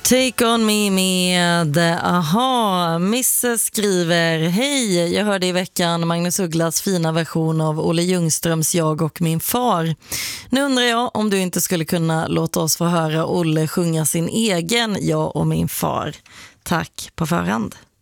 Take on me med Aha. Misse skriver: hej, jag hörde i veckan Magnus Ugglas fina version av Olle Ljungströms Jag och min far. Nu undrar jag om du inte skulle kunna låta oss få höra Olle sjunga sin egen Jag och min far. Tack på förhand.